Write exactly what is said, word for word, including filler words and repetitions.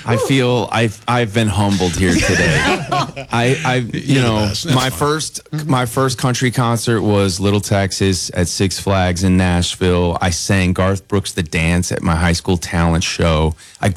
I feel I've I've been humbled here today. I I you know my first my first country concert was Little Texas at Six Flags in Nashville. I sang Garth Brooks' "The Dance" at my high school talent show. I